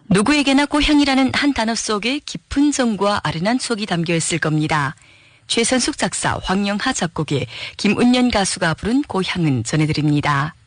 누구에게나 고향이라는 한 단어 속에 깊은 정과 아련한 추억이 담겨 있을 겁니다. 최선숙 작사, 황영하 작곡에 김은연 가수가 부른 고향은 전해드립니다.